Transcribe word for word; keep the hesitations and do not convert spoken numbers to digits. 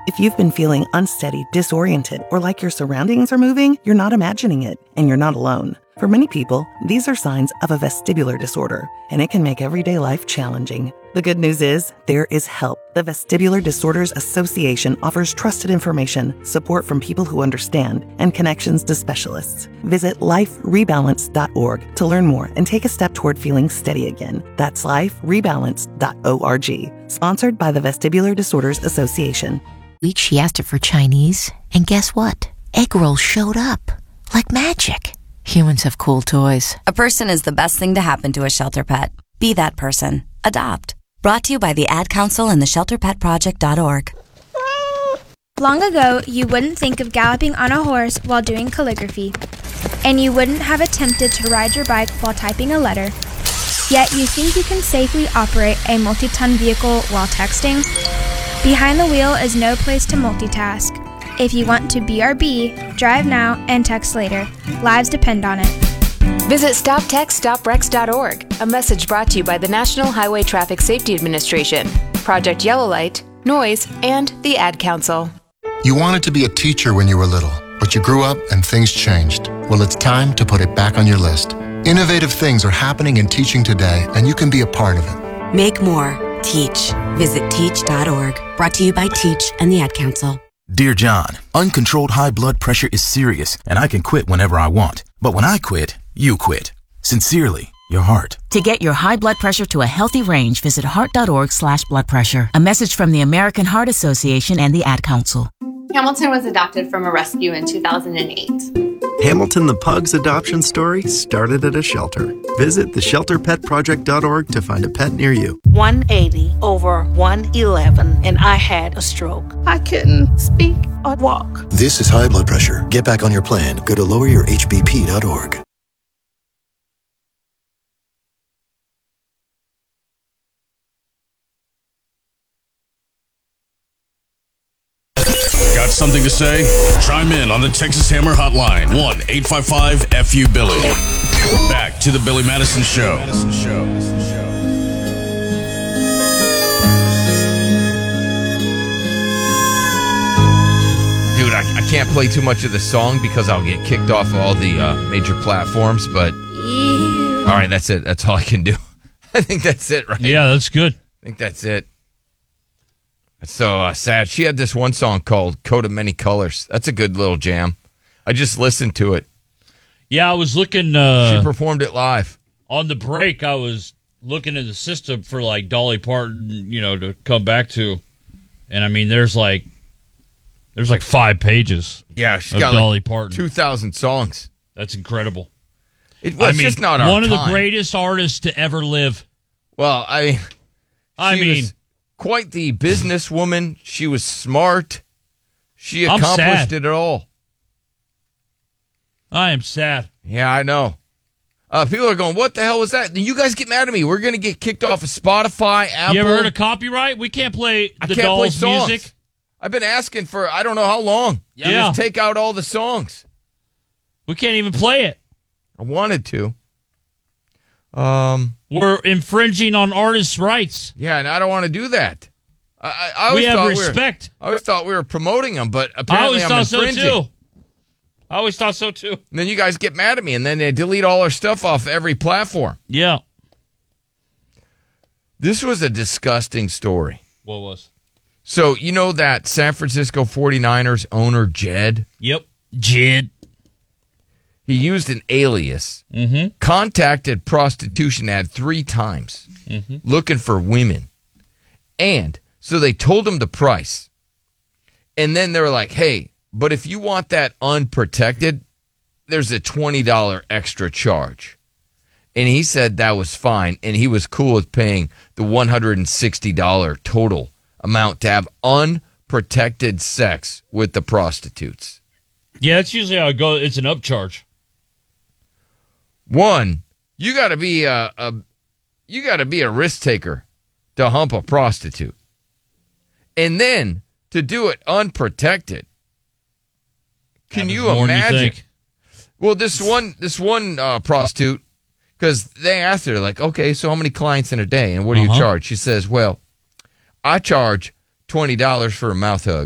If you've been feeling unsteady, disoriented, or like your surroundings are moving, you're not imagining it, and you're not alone. For many people, these are signs of a vestibular disorder, and it can make everyday life challenging. The good news is, there is help. The Vestibular Disorders Association offers trusted information, support from people who understand, and connections to specialists. Visit life rebalance dot org to learn more and take a step toward feeling steady again. That's life rebalance dot org. Sponsored by the Vestibular Disorders Association. She asked it for Chinese, and guess what? Egg rolls showed up. Like magic. Humans have cool toys. A person is the best thing to happen to a shelter pet. Be that person. Adopt. Brought to you by the Ad Council and the shelter pet project dot org. Long ago, you wouldn't think of galloping on a horse while doing calligraphy. And you wouldn't have attempted to ride your bike while typing a letter. Yet you think you can safely operate a multi-ton vehicle while texting? Behind the wheel is no place to multitask. If you want to B R B, drive now and text later. Lives depend on it. Visit stop text stop wrecks dot org, a message brought to you by the National Highway Traffic Safety Administration, Project Yellow Light, Noise, and the Ad Council. You wanted to be a teacher when you were little, but you grew up and things changed. Well, it's time to put it back on your list. Innovative things are happening in teaching today, and you can be a part of it. Make more. Teach. Visit teach dot org. Brought to you by Teach and the Ad Council. Dear John, uncontrolled high blood pressure is serious, and I can quit whenever I want. But when I quit, you quit. Sincerely, your heart. To get your high blood pressure to a healthy range, visit heart dot org slash blood pressure. A message from the American Heart Association and the Ad Council. Hamilton was adopted from a rescue in two thousand eight. Hamilton the Pug's adoption story started at a shelter. Visit the shelter pet project dot org to find a pet near you. one eighty over one eleven, and I had a stroke. I couldn't speak or walk. This is high blood pressure. Get back on your plan. Go to lower your h b p dot org. Got something to say? Chime in on the Texas Hammer Hotline, one eight five five F U Billy. Back to the Billy Madison Show. Dude, I, I can't play too much of the song because I'll get kicked off of all the uh, major platforms, but all right, that's it. That's all I can do. I think that's it, right? Yeah, that's good. I think that's it. It's so uh, sad. She had this one song called Coat of Many Colors. That's a good little jam. I just listened to it. Yeah, I was looking. Uh, she performed it live. On the break, I was looking in the system for like Dolly Parton, you know, to come back to. And I mean, there's like, there's like five pages. Yeah, she's of got Dolly like Parton. two thousand songs. That's incredible. It, well, I it's mean, just not our one of time. the greatest artists to ever live. Well, I, I mean, was quite the businesswoman. She was smart. She I'm accomplished sad. it all. I am sad. Yeah, I know. Uh, people are going, what the hell was that? You guys get mad at me. We're going to get kicked off of Spotify, Apple. You ever heard of copyright? We can't play the I can't Dolls play songs. music. I've been asking for I don't know how long. Yeah. You just take out all the songs. We can't even play it. I wanted to. Um, We're infringing on artists' rights. Yeah, and I don't want to do that. I, I, I always we have thought respect. We were, I always thought we were promoting them, but I apparently always I'm thought infringing. so too. I always thought so too. And then you guys get mad at me, and then they delete all our stuff off every platform. Yeah. This was a disgusting story. What was? So, you know that San Francisco forty-niners owner, Jed? Yep. Jed. He used an alias, mm-hmm. contacted prostitution ad three times, mm-hmm. looking for women. And so they told him the price. And then they were like, hey, but if you want that unprotected, there's a twenty dollars extra charge. And he said that was fine, and he was cool with paying the one hundred sixty dollars total amount to have unprotected sex with the prostitutes. Yeah, that's usually how it goes. It's an upcharge. One, you got to be a, a you got to be a risk taker to hump a prostitute, and then to do it unprotected. Can you imagine? You well, this one, this one uh, prostitute, because they asked her like, okay, so how many clients in a day, and what do uh-huh. you charge? She says, well, I charge twenty dollars for a mouth hug.